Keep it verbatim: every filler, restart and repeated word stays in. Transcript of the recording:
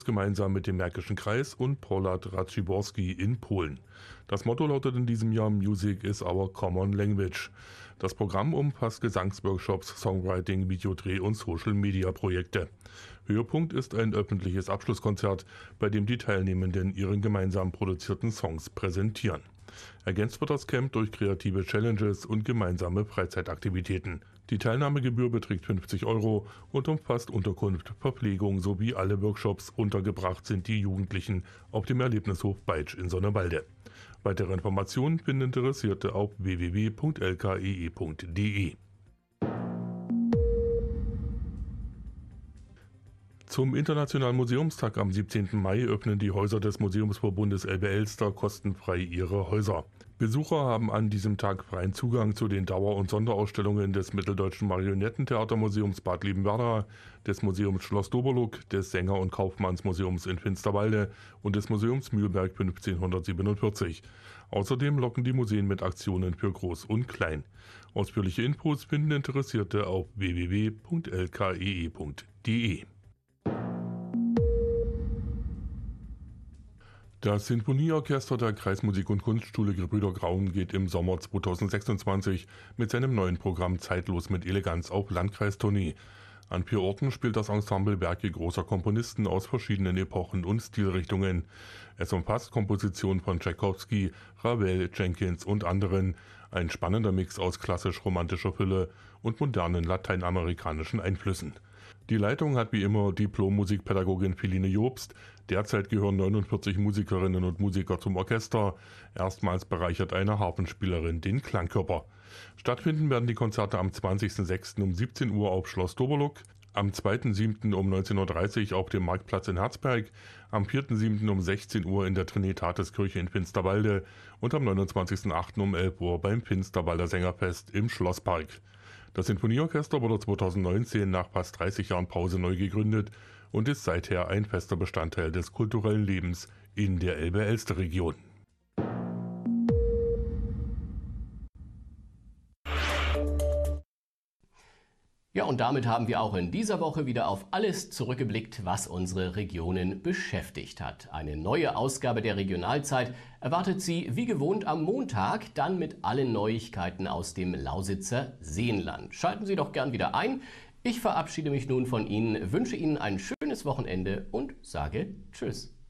gemeinsam mit dem Märkischen Kreis und Polat Raciborski in Polen. Das Motto lautet in diesem Jahr Music is our common language. Das Programm umfasst Gesangsworkshops, Songwriting, Videodreh und Social-Media-Projekte. Höhepunkt ist ein öffentliches Abschlusskonzert, bei dem die Teilnehmenden ihren gemeinsam produzierten Songs präsentieren. Ergänzt wird das Camp durch kreative Challenges und gemeinsame Freizeitaktivitäten. Die Teilnahmegebühr beträgt fünfzig Euro und umfasst Unterkunft, Verpflegung sowie alle Workshops. Untergebracht sind die Jugendlichen auf dem Erlebnishof Beitsch in Sonnewalde. Weitere Informationen finden Interessierte auf w w w punkt l k e e punkt d e. Zum Internationalen Museumstag am siebzehnten Mai öffnen die Häuser des Museumsverbundes Elbe-Elster kostenfrei ihre Häuser. Besucher haben an diesem Tag freien Zugang zu den Dauer- und Sonderausstellungen des Mitteldeutschen Marionettentheatermuseums Bad Liebenwerda, des Museums Schloss Doberluck, des Sänger- und Kaufmannsmuseums in Finsterwalde und des Museums Mühlberg fünfzehnhundertsiebenundvierzig. Außerdem locken die Museen mit Aktionen für Groß und Klein. Ausführliche Infos finden Interessierte auf w w w punkt l k e e punkt d e. Das Sinfonieorchester der Kreismusik- und Kunstschule Gebrüder Graun geht im Sommer zweitausendsechsundzwanzig mit seinem neuen Programm Zeitlos mit Eleganz auf Landkreistournee. An vier Orten spielt das Ensemble Werke großer Komponisten aus verschiedenen Epochen und Stilrichtungen. Es umfasst Kompositionen von Tschaikowski, Ravel, Jenkins und anderen, ein spannender Mix aus klassisch-romantischer Fülle und modernen lateinamerikanischen Einflüssen. Die Leitung hat wie immer Diplom-Musikpädagogin Philine Jobst. Derzeit gehören neunundvierzig Musikerinnen und Musiker zum Orchester. Erstmals bereichert eine Harfenspielerin den Klangkörper. Stattfinden werden die Konzerte am zwanzigsten sechsten um siebzehn Uhr auf Schloss Doberluck, am zweiten siebten um neunzehn Uhr dreißig auf dem Marktplatz in Herzberg, am vierten siebten um sechzehn Uhr in der Trinitatiskirche in Finsterwalde und am neunundzwanzigsten achten um elf Uhr beim Finsterwalder Sängerfest im Schlosspark. Das Sinfonieorchester wurde zweitausendneunzehn nach fast dreißig Jahren Pause neu gegründet und ist seither ein fester Bestandteil des kulturellen Lebens in der Elbe-Elster-Region. Ja, und damit haben wir auch in dieser Woche wieder auf alles zurückgeblickt, was unsere Regionen beschäftigt hat. Eine neue Ausgabe der Regionalzeit erwartet Sie wie gewohnt am Montag, dann mit allen Neuigkeiten aus dem Lausitzer Seenland. Schalten Sie doch gern wieder ein. Ich verabschiede mich nun von Ihnen, wünsche Ihnen ein schönes Wochenende und sage Tschüss.